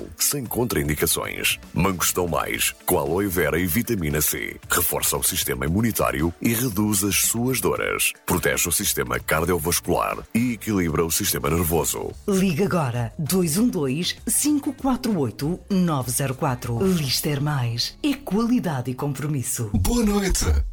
natural, sem contraindicações. Mangostão Mais, com aloe vera e vitamina C. Reforça o sistema imunitário e reduz as suas dores. Protege o sistema cardiovascular e equilibra o sistema nervoso. Liga agora 212-548-904. Lister Mais é qualidade e compromisso. Boa noite.